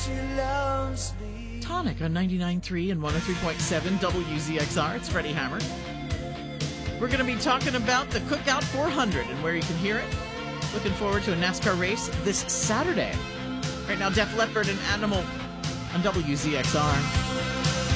Tonic on 99.3 and 103.7 WZXR. It's Freddie Hammer. We're going to be talking about the Cookout 400 and where you can hear it. Looking forward to a NASCAR race this Saturday. Right now, Def Leppard and Animal on WZXR.